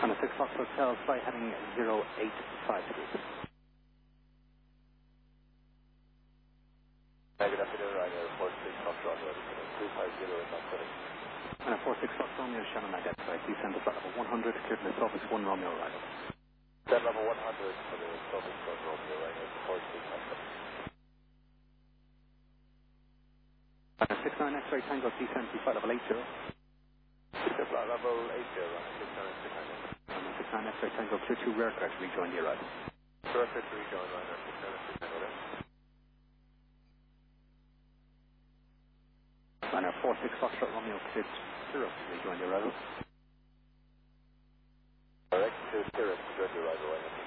On a 6 Fox Hotel, flight heading 085 degrees. Good afternoon, Ryanair 46 Foxtrot, 250 in Mach 7. On a 46 Fox Romeo, Shannon identified. Descend to flight level 100, clear to the Office 1 Romeo arrival. Descend level 100 for the Office 1 Romeo, Ryanair 46 Foxtrot. On a 69 X-ray Tango, descend to flight level 80. Descend flight level 80, Ryanair 69 X-ray Tango. On a 69 X-ray Tango, clear to rear crash, rejoin the arrival. Director to rejoin, Ryanair 69 X-ray Tango there. On a 46 Foxtrot Romeo, clear to Zurich, rejoin the arrival. Direct to Zurich, rejoin the arrival, Ryanair.